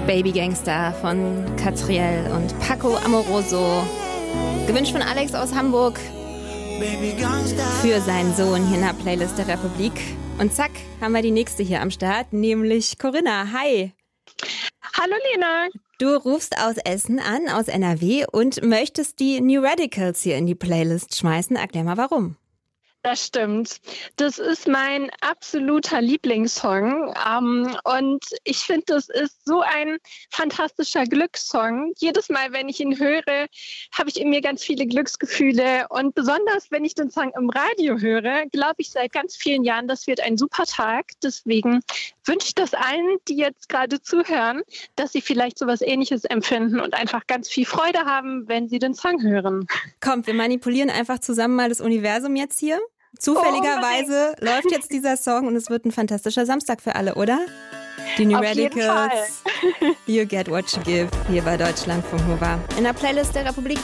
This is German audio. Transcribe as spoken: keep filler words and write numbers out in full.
Baby Gangster von Catriel und Paco Amoroso. Gewünscht von Alex aus Hamburg für seinen Sohn hier in der Playlist der Republik. Und zack, haben wir die nächste hier am Start, nämlich Corinna. Hi. Hallo Lena. Du rufst aus Essen an, aus N R W und möchtest die New Radicals hier in die Playlist schmeißen. Erklär mal, warum. Das stimmt. Das ist mein absoluter Lieblingssong. Ähm, und ich finde, das ist so ein fantastischer Glückssong. Jedes Mal, wenn ich ihn höre, habe ich in mir ganz viele Glücksgefühle. Und besonders, wenn ich den Song im Radio höre, glaube ich seit ganz vielen Jahren, das wird ein super Tag. Deswegen wünsche ich das allen, die jetzt gerade zuhören, dass sie vielleicht sowas Ähnliches empfinden und einfach ganz viel Freude haben, wenn sie den Song hören. Kommt, wir manipulieren einfach zusammen mal das Universum jetzt hier. Zufälligerweise oh, läuft jetzt dieser Song und es wird ein fantastischer Samstag für alle, oder? Die New Auf Radicals, You Get What You Give, hier bei Deutschlandfunk Nova. In der Playlist der Republik.